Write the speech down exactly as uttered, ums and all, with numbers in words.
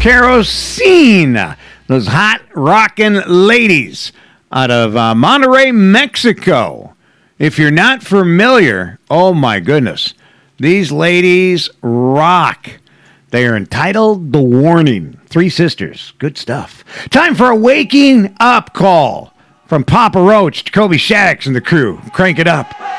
Kerosene. Those hot rockin' ladies out of uh, Monterrey, Mexico. If you're not familiar, oh my goodness, these ladies rock. They are entitled The Warning. Three sisters. Good stuff. Time for a waking up call from Papa Roach, Jacoby Shaddix, and the crew. Crank it up.